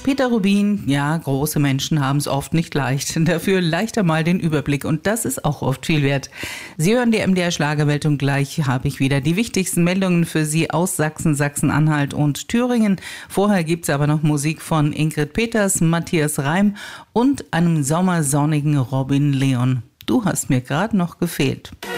Peter Rubin, ja, große Menschen haben es oft nicht leicht, dafür leichter mal den Überblick und das ist auch oft viel wert. Sie hören die MDR Schlagerwelt und gleich habe ich wieder die wichtigsten Meldungen für Sie aus Sachsen, Sachsen-Anhalt und Thüringen. Vorher gibt's aber noch Musik von Ingrid Peters, Matthias Reim und einem sommersonnigen Robin Leon. Du hast mir gerade noch gefehlt.